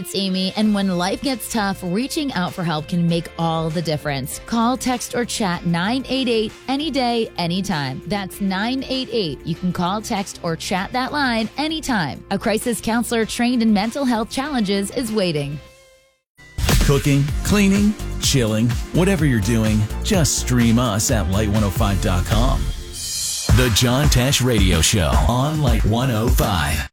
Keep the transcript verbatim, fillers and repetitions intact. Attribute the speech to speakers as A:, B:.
A: It's Amy, and when life gets tough, reaching out for help can make all the difference. Call, text, or chat nine eight eight any day, anytime. That's nine eight eight. You can call, text, or chat that line anytime. A crisis counselor trained in mental health challenges is waiting.
B: Cooking, cleaning, chilling, whatever you're doing, just stream us at light one oh five dot com. The John Tesh Radio Show on Light one oh five.